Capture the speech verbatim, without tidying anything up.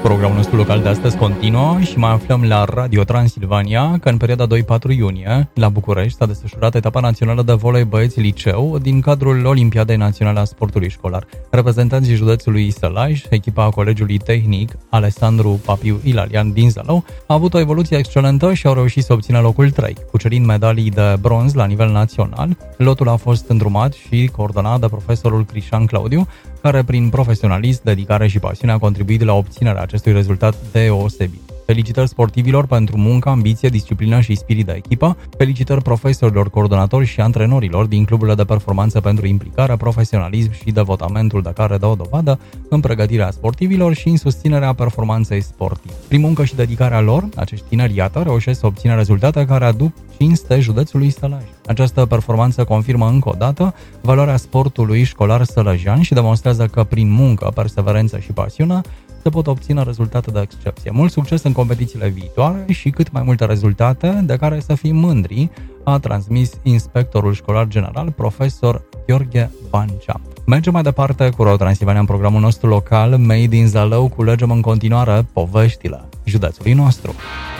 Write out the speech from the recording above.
Programul nostru local de astăzi continuă și mai aflăm la Radio Transilvania că în perioada doi patru iunie, la București, s-a desfășurat etapa națională de volei băieți liceu din cadrul Olimpiadei Naționale a Sportului Școlar. Reprezentanții județului Sălaj, echipa Colegiului Tehnic Alessandru Papiu Ilalian din Zalău, a avut o evoluție excelentă și au reușit să obțină locul trei, cucerind medalii de bronz la nivel național. Lotul a fost îndrumat și coordonat de profesorul Crișan Claudiu, care prin profesionalism, dedicare și pasiune a contribuit la obținerea acestui rezultat deosebit. Felicitări sportivilor pentru muncă, ambiție, disciplină și spirit de echipă. Felicitări profesorilor, coordonatori și antrenorilor din cluburile de performanță pentru implicare, profesionalism și devotamentul de care dau dovadă în pregătirea sportivilor și în susținerea performanței sportive. Prin muncă și dedicarea lor, acești tineri, iată, reușesc să obțină rezultate care aduc cinste județului Sălaj. Această performanță confirmă încă o dată valoarea sportului școlar sălăjean și demonstrează că prin muncă, perseverență și pasiune se pot obține rezultate de excepție. Mult succes în competițiile viitoare și cât mai multe rezultate de care să fim mândri, a transmis inspectorul școlar general, profesor Gheorghe Bancea. Mergem mai departe cu Radio Transilvania în programul nostru local. Made in Zalău, culegem în continuare poveștile județului nostru.